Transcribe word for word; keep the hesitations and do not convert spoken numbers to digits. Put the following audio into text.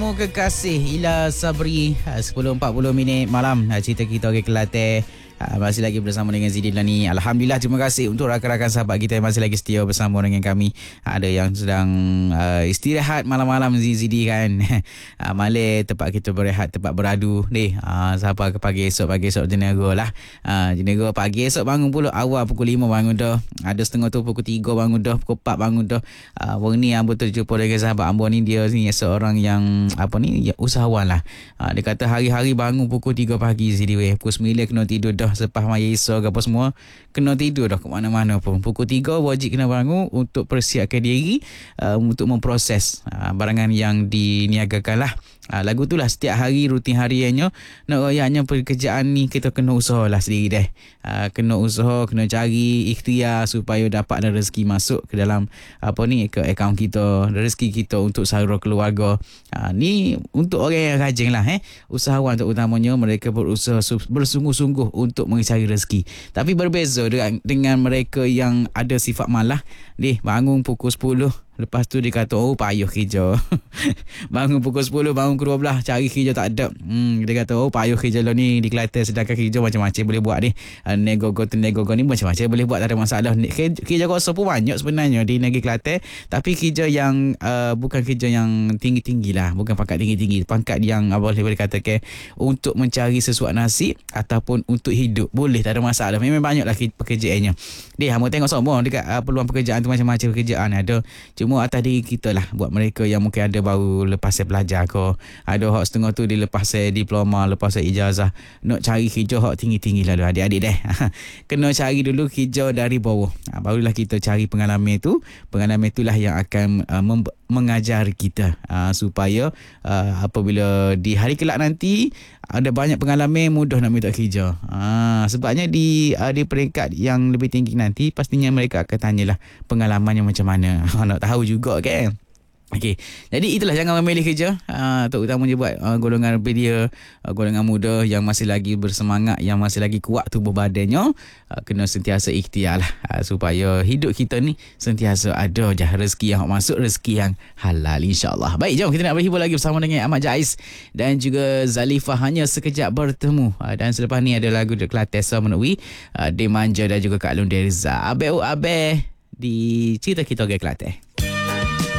Mu kekasih Ila Sabri, sepuluh empat puluh minit malam, cerita kita orang Kelantan. Uh, masih lagi bersama dengan Zidin Lani. Alhamdulillah, terima kasih untuk rakan-rakan sahabat kita yang masih lagi setia bersama dengan kami. Ada yang sedang uh, istirahat malam-malam Zidi kan. uh, Malay tempat kita berehat, tempat beradu ni. Uh, siapa ke pagi esok, pagi esok Jenego lah. Uh, Jenego pagi esok bangun pula awal pukul lima bangun dah. Ada setengah tu pukul tiga bangun dah, pukul empat bangun dah. Uh, Wang ni Ambo terjumpa dengan sahabat Ambo ni, dia ni seorang yang apa ni, ya, usahawan lah. Uh, dia kata hari-hari bangun pukul tiga pagi Zidi weh. Pukul sembilan kena tidur dah. Selepas maya iso ke apa semua, kena tidur dah ke mana-mana pun. Pukul tiga wajib kena bangun untuk persiapkan diri uh, untuk memproses uh, barangan yang diniagakan lah. Uh, lagu tu lah setiap hari rutin hariannya. Nak royaknya pekerjaan ni kita kena usaha lah sendiri deh. Uh, kena usaha, kena cari ikhtiar supaya dapat ada rezeki masuk ke dalam apa ni, ke akaun kita, rezeki kita untuk sara keluarga. Uh, ni untuk orang yang rajin lah eh. Usahawan terutamanya, mereka berusaha bersungguh-sungguh untuk mencari rezeki. Tapi berbeza dengan, dengan mereka yang ada sifat malah. Deh, bangun pukul sepuluh, lepas tu dia kata, oh payah kerja. Bangun pukul sepuluh, bangun ke dua belas, cari kerja tak ada. Hmm, dia kata, oh payah kerja lah ni di Kelantan, sedangkan kerja macam-macam boleh buat ni. Uh, nego-go tu nego-go ni macam-macam boleh buat, tak ada masalah. Kerja, kerja kuasa pun banyak sebenarnya di negeri Kelantan. Tapi kerja yang uh, bukan kerja yang tinggi-tinggi lah. Bukan pangkat tinggi-tinggi. Pangkat yang apa boleh katakan untuk mencari sesuatu nasib ataupun untuk hidup. Boleh, tak ada masalah. Memang banyaklah pekerjaannya. Dia, hamba tengok semua dekat uh, peluang pekerjaan tu, macam-macam pekerjaan ada. Cuma atas diri kita lah, buat mereka yang mungkin ada baru lepas saya belajar ke, ada hak setengah tu dia lepas saya diploma, lepas saya ijazah, nak cari kerja hak tinggi-tinggi lah adik-adik deh. Kena cari dulu kerja dari bawah, ha, barulah kita cari pengalaman tu. Pengalaman itulah yang akan uh, mem- mengajar kita uh, supaya uh, apabila di hari kelak nanti ada banyak pengalaman, mudah nak minta kerja. Uh, sebabnya di uh, di peringkat yang lebih tinggi nanti, pastinya mereka akan tanyalah pengalamannya macam mana. Nak tahu juga kan. Okey, jadi itulah, jangan memilih kerja, uh, terutamanya buat uh, golongan belia, uh, golongan muda yang masih lagi bersemangat, yang masih lagi kuat tubuh badannya, uh, kena sentiasa ikhtiar lah, uh, supaya hidup kita ni sentiasa ada je rezeki yang masuk, rezeki yang halal, insyaAllah. Baik, jom kita nak berhibur lagi bersama dengan Ahmad Jais dan juga Zalifah, Hanya Sekejap Bertemu. Uh, dan selepas ni ada lagu The Kelatesa Menui, uh, Dimanja dan juga Kak Lun Deriza. Abe-abe di cerita kita orang Kelantan.